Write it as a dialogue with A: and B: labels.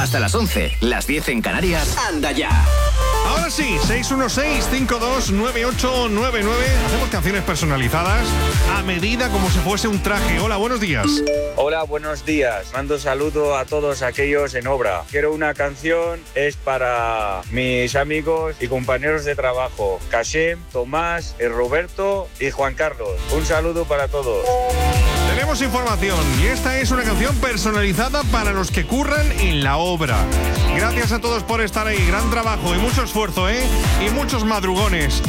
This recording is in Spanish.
A: hasta las 11, las 10 en Canarias. ¡Anda ya!
B: Ahora sí, 616-529899. Hacemos canciones personalizadas a medida como si fuese un traje. Hola, buenos días.
C: Hola, buenos días. Mando saludo a todos aquellos en obra. Quiero una canción, es para mis amigos y compañeros de trabajo, Kashem, Tomás, Roberto y Juan Carlos. Un saludo para todos.
B: Tenemos información y esta es una canción personalizada para los que curran en la obra. Gracias a todos por estar ahí. Gran trabajo y mucho esfuerzo, ¿eh? Y muchos madrugones.